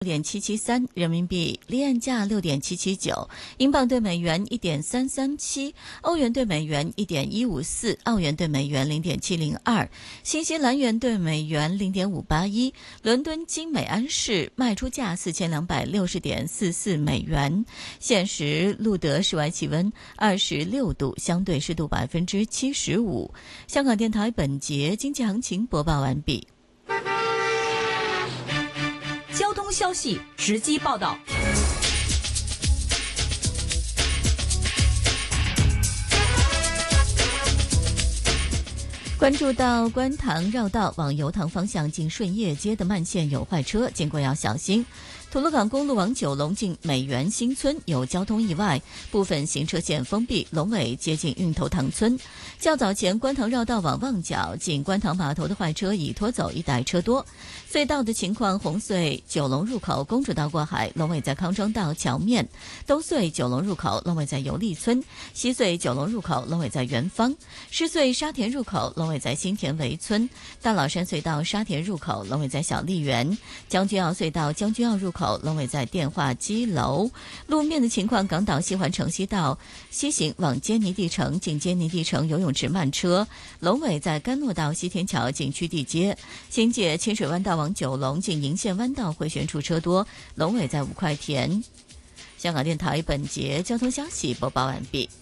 6.773，人民币离岸价6.779，英镑对美元1.337，欧元对美元1.154，澳元对美元0.702，新西兰元对美元0.581。伦敦金每安士卖出价4260.44美元。现时录得室外气温26度，相对湿度75%。香港电台本节经济行情播报完毕。 交通消息直击报道。 关注到观塘绕道往油塘方向进顺业街的慢线有坏车，经过要小心。吐露港公路往九龙进美园新村有交通意外，部分行车线封闭，龙尾接近运头塘村。较早前观塘绕道往旺角进观塘码头的坏车已拖走一带车多。隧道的情况，红隧九龙入口公主道过海，龙尾在康庄道桥面；东隧九龙入口龙尾在油丽村；西隧九龙入口龙尾在元芳；狮隧沙田入口龙尾在新田围村；大老山隧道沙田入口龙尾在小丽园；将军澳隧道将军澳入口龙尾在电话机楼。路面的情况，港岛西环城西道西行往坚尼地城进坚尼地城游泳池慢车，龙尾在甘诺道西天桥进区地街；新界清水湾道往九龙进银线湾道回旋处车多，龙尾在五块田。香港电台本节交通消息播报完毕。